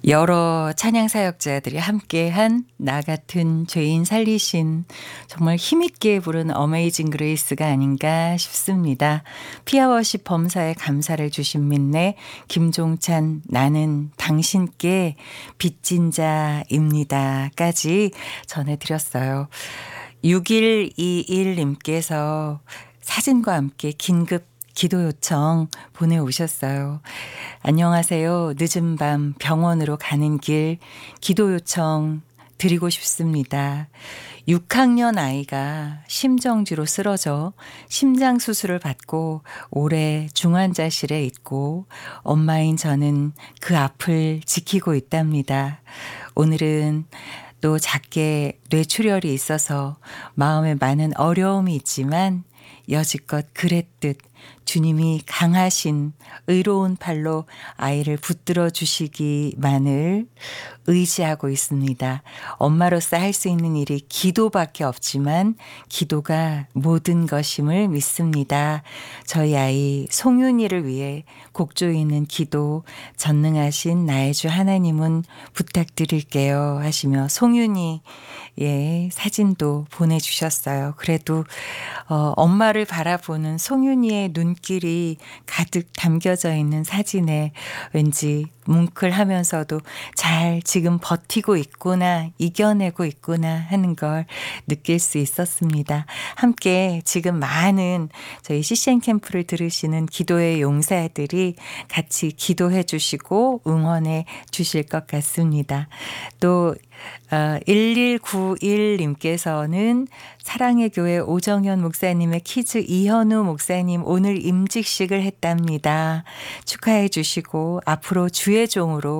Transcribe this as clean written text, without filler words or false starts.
여러 찬양 사역자들이 함께한 나 같은 죄인 살리신, 정말 힘있게 부른 어메이징 그레이스가 아닌가 싶습니다. 피아워십 범사에 감사를 주신 민네 김종찬 나는 당신께 빚진 자입니다까지 전해드렸어요. 6121님께서 사진과 함께 긴급 기도 요청 보내오셨어요. 안녕하세요. 늦은 밤 병원으로 가는 길 기도 요청 드리고 싶습니다. 6학년 아이가 심정지로 쓰러져 심장 수술을 받고 올해 중환자실에 있고 엄마인 저는 그 앞을 지키고 있답니다. 오늘은 또 작게 뇌출혈이 있어서 마음에 많은 어려움이 있지만 여지껏 그랬듯 주님이 강하신 의로운 팔로 아이를 붙들어 주시기만을 의지하고 있습니다. 엄마로서 할 수 있는 일이 기도밖에 없지만 기도가 모든 것임을 믿습니다. 저희 아이 송윤이를 위해 곡조이는 기도 전능하신 나의 주 하나님은 부탁드릴게요 하시며 송윤이 사진도 보내주셨어요. 그래도 엄마를 바라보는 송윤이의 눈길이 가득 담겨져 있는 사진에 왠지 뭉클하면서도 잘 지금 버티고 있구나, 이겨내고 있구나 하는 걸 느낄 수 있었습니다. 함께 지금 많은 저희 CCN 캠프를 들으시는 기도의 용사들이 같이 기도해 주시고 응원해 주실 것 같습니다. 또 1191님께서는 사랑의 교회 오정현 목사님의 키즈 이현우 목사님 오늘 임직식을 했답니다. 축하해 주시고 앞으로 주의 종으로